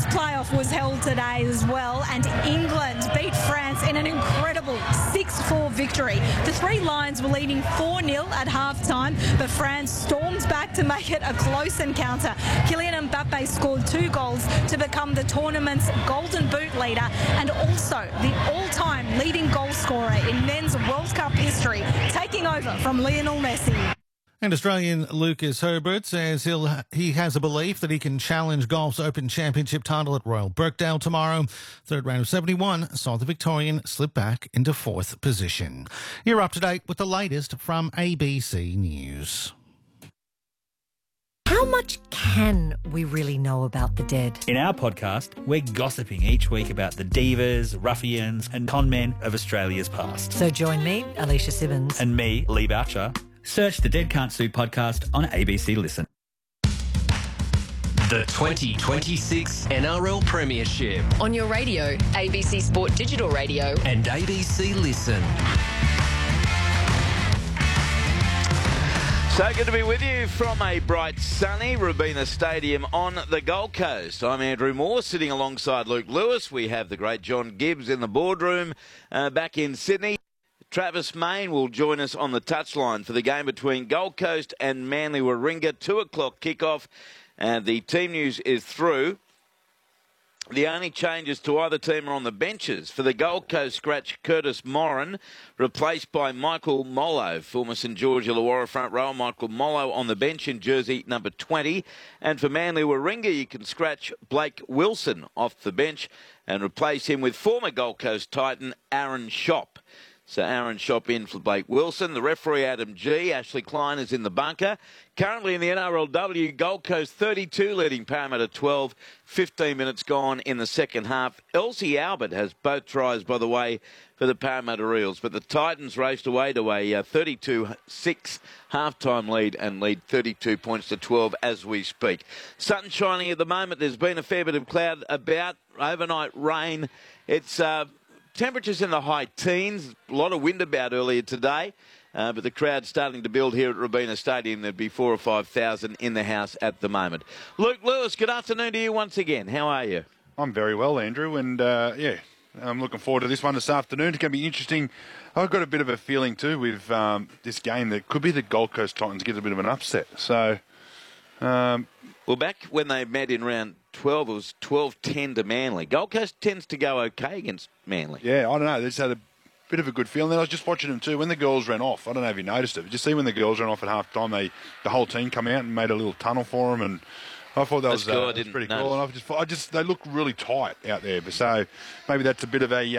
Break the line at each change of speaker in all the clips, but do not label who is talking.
playoff was held today as well, and England beat France in an incredible 6-4 victory. The Three Lions were leading 4-0 at half-time, but France stormed back to make it a close encounter. Kylian Mbappe scored 2 goals to become the tournament's Golden Boot leader and also the all-time leading goal scorer in men's World Cup history, taking over from Lionel Messi.
And Australian Lucas Herbert says he has a belief that he can challenge golf's Open Championship title at Royal Birkdale tomorrow. Third round of 71 saw the Victorian slip back into 4th position. You're up to date with the latest from ABC News.
How much can we really know about the dead?
In our podcast, we're gossiping each week about the divas, ruffians and con men of Australia's past.
So join me, Alicia Simmons.
And me, Lee Boucher. Search the Dead Can't Sue podcast on ABC Listen.
The 2026 NRL Premiership
On your radio, ABC Sport Digital Radio
and ABC Listen.
So good to be with you from a bright, sunny Robina Stadium on the Gold Coast. I'm Andrew Moore, sitting alongside Luke Lewis. We have the great John Gibbs in the boardroom back in Sydney. Travis Main will join us on the touchline for the game between Gold Coast and Manly Warringah, 2 o'clock kickoff. And the team news is through. The only changes to either team are on the benches. For the Gold Coast scratch, Curtis Moran, replaced by Michael Mollo, former St George Illawarra front rower. Michael Mollo on the bench in jersey number 20. And for Manly Warringah, you can scratch Blake Wilson off the bench and replace him with former Gold Coast Titan Aaron Schopp. So Aaron Schopp in for Blake Wilson. The referee, Adam G. Ashley Klein is in the bunker. Currently in the NRLW, Gold Coast 32 leading Parramatta 12. 15 minutes gone in the second half. Elsie Albert has both tries, by the way, for the Parramatta Eels. But the Titans raced away to a 32-6 half-time lead and lead 32 points to 12 as we speak. Sun shining at the moment. There's been a fair bit of cloud about. Overnight rain. It's... temperatures in the high teens, a lot of wind about earlier today, but the crowd's starting to build here at Robina Stadium. There'd be 4,000 or 5,000 in the house at the moment. Luke Lewis, good afternoon to you once again. How are you?
I'm very well, Andrew, and I'm looking forward to this one this afternoon. It's going to be interesting. I've got a bit of a feeling too with this game that could be the Gold Coast Titans get a bit of an upset. So,
well, back when they met in round 12, it was 12-10 to Manly. Gold Coast tends to go okay against Manly.
Yeah, I don't know. They just had a bit of a good feeling. Then I was just watching them too. When the girls ran off, I don't know if you noticed it, but you see when the girls ran off at half time, the whole team come out and made a little tunnel for them, and I thought that was pretty cool. And they look really tight out there. So maybe that's a bit of a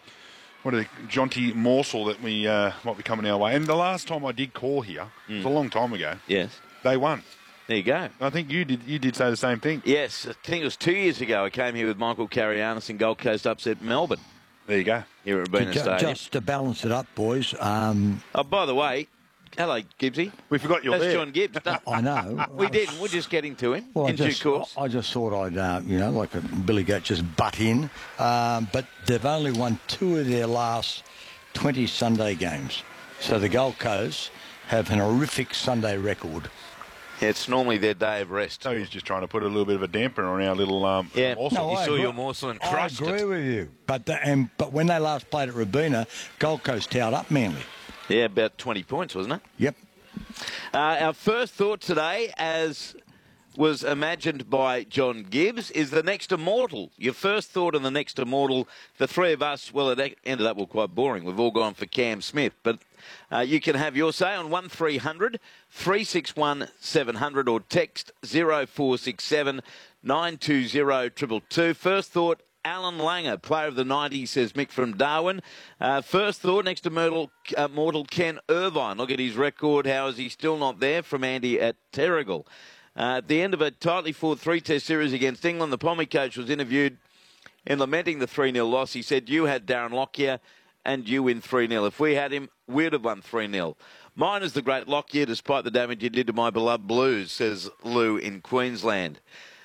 jaunty morsel that we might be coming our way. And the last time I did call here, it was a long time ago.
Yes,
they won.
There you go.
I think you did say the same thing.
Yes, I think it was 2 years ago. I came here with Michael Carianis and Gold Coast upset Melbourne.
There you go.
Here at Robina Stadium.
Just to balance it up, boys.
Oh, by the way, hello, Gibbsy.
We forgot you're there.
That's John Gibbs.
I know.
We didn't. We're just getting to him in due course.
I just thought I'd, like a Billy Goat, just butt in. But they've only won 2 of their last 20 Sunday games. So the Gold Coast have an horrific Sunday record.
Yeah, it's normally their day of rest.
So he's just trying to put a little bit of a damper on our little morsel.
No, you saw your morsel and crushed it.
I agree with you. But when they last played at Robina, Gold Coast towed up Manly.
Yeah, about 20 points, wasn't it?
Yep.
Our first thought today, as was imagined by John Gibbs, is the next immortal. Your first thought on the next immortal, the three of us, well, it ended up quite boring. We've all gone for Cam Smith, but you can have your say on 1300 361 700 or text 0467 920 222. First thought, Alan Langer, player of the 90s, says Mick from Darwin. First thought, next to mortal Ken Irvine. Look at his record. How is he still not there? From Andy at Terrigal. At the end of a tightly fought 3-test series against England, the Pommy coach was interviewed in lamenting the 3-0 loss. He said, you had Darren Lockyer and you win 3-0. If we had him, we'd have won 3-0. Mine is the great Lockyer, despite the damage he did to my beloved Blues, says Lou in Queensland.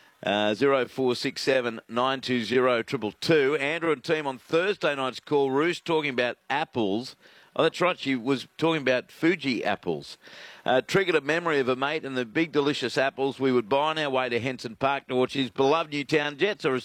0467 920 222. Andrew and team on Thursday night's call, Roos talking about apples. Oh, that's right, she was talking about Fuji apples. Triggered a memory of a mate and the big delicious apples we would buy on our way to Henson Park to watch his beloved Newtown Jets. I